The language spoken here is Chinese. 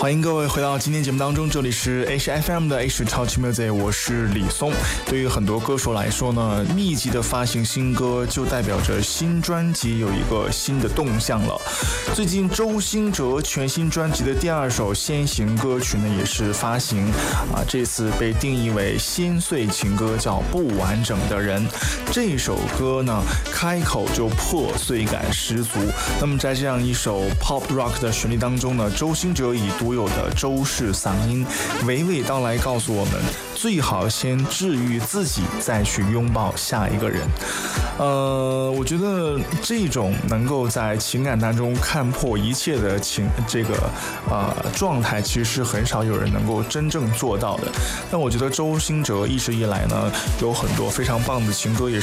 欢迎各位回到今天节目当中，这里是 HFM 的 H 超级 Music， 我是李松。对于很多歌手来说呢，密集的发行新歌就代表着新专辑有一个新的动向了。最近周兴哲全新专辑的第2首先行歌曲呢也是发行这次被定义为心碎情歌，叫不完整的人。这首歌呢开口就破碎感十足，那么在这样一首 Pop Rock 的旋律当中呢，周兴哲以独有的周氏嗓音娓娓道来告诉我们，最好先治愈自己，再去拥抱下一个人。我觉得这种能够在情感当中看破一切的状态，其实是很少有人能够真正做到的。但我觉得周兴哲一直以来呢，有很多非常棒的情歌，也